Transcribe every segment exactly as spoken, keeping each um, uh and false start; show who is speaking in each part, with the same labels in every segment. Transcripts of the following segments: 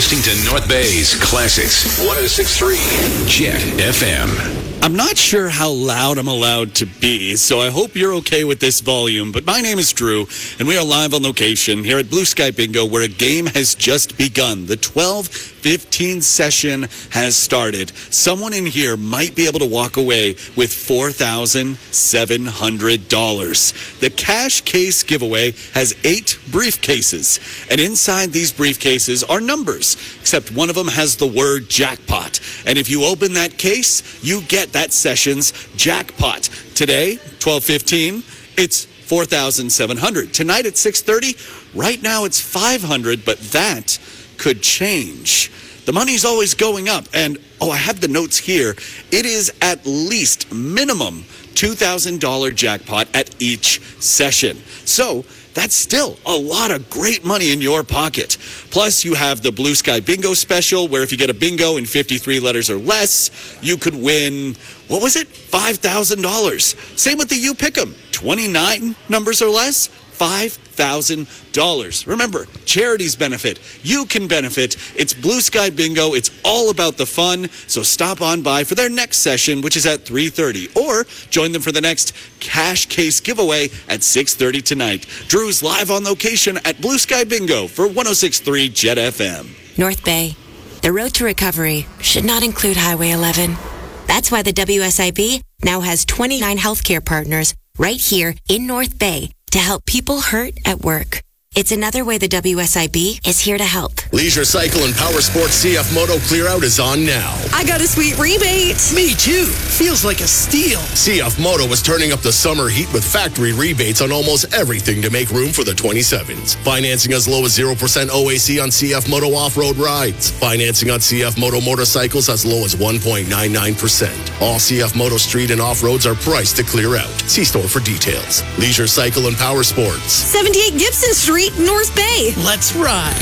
Speaker 1: listening to North Bay's Classics one oh six point three Jet F M.
Speaker 2: I'm not sure how loud I'm allowed to be, so I hope you're okay with this volume. But my name is Drew, and we are live on location here at Blue Sky Bingo, where a game has just begun. The twelve fifteen session has started. Someone in here might be able to walk away with four thousand seven hundred dollars. The cash case giveaway has eight briefcases, and inside these briefcases are numbers, except one of them has the word jackpot. And if you open that case, you get that session's jackpot. Today, twelve fifteen, it's four thousand seven hundred dollars. Tonight at six thirty, right now it's five hundred dollars, but that could change. The money's always going up, and oh, I have the notes here. It is at least minimum two thousand dollars jackpot at each session. So that's still a lot of great money in your pocket. Plus, you have the Blue Sky Bingo special, where if you get a bingo in fifty-three letters or less, you could win, what was it? five thousand dollars. Same with the You Pick 'em. twenty-nine numbers or less, five thousand dollars. Remember, charities benefit. You can benefit. It's Blue Sky Bingo. It's all about the fun. So stop on by for their next session, which is at three thirty. Or join them for the next cash case giveaway at six thirty tonight. Drew's live on location at Blue Sky Bingo for one oh six point three Jet F M.
Speaker 3: North Bay. The road to recovery should not include Highway eleven. That's why the W S I B now has twenty-nine healthcare partners right here in North Bay to help people hurt at work. It's another way the W S I B is here to help.
Speaker 4: Leisure Cycle and Power Sports C F Moto Clear Out is on now.
Speaker 5: I got a sweet rebate.
Speaker 6: Me too. Feels like a steal.
Speaker 4: C F Moto is turning up the summer heat with factory rebates on almost everything to make room for the twenty-sevens. Financing as low as zero percent O A C on C F Moto off-road rides. Financing on C F Moto motorcycles as low as one point nine nine percent. All C F Moto street and off-roads are priced to clear out. See store for details. Leisure Cycle and Power Sports.
Speaker 5: seventy-eight Gibson Street, North Bay.
Speaker 6: Let's ride.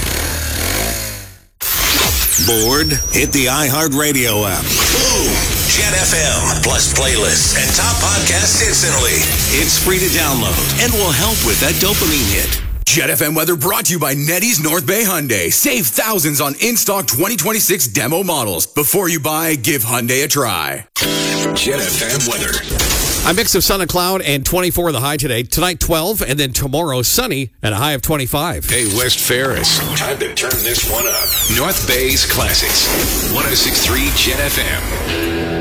Speaker 1: Bored? Hit the iHeartRadio app. Boom! Jet F M, plus playlists and top podcasts instantly. It's free to download and will help with that dopamine hit.
Speaker 7: Jet F M weather brought to you by Nettie's North Bay Hyundai. Save thousands on in-stock twenty twenty-six demo models. Before you buy, give Hyundai a try.
Speaker 1: Jet F M weather.
Speaker 8: A mix of sun and cloud and twenty-four the high today. Tonight, twelve, and then tomorrow, sunny and a high of twenty-five.
Speaker 1: Hey, West Ferris. Time to turn this one up. North Bay's Classics. one oh six point three Jet F M.